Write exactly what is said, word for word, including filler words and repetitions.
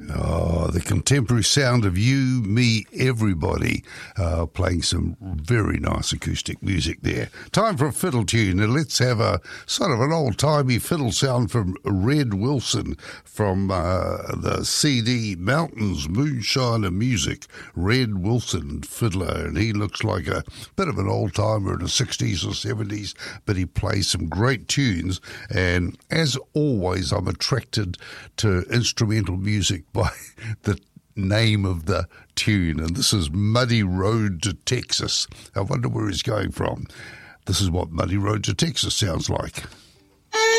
Oh, the contemporary sound of You, Me, Everybody, uh, playing some very nice acoustic music there. Time for a fiddle tune, and let's have a sort of an old-timey fiddle sound from Red Wilson from uh, the C D Mountains, Moonshine and Music. Red Wilson, fiddler, and he looks like a bit of an old-timer in the sixties or seventies, but he plays some great tunes, and as always, I'm attracted to instrumental music by the name of the tune, and this is Muddy Road to Texas. I wonder where he's going from. This is what Muddy Road to Texas sounds like.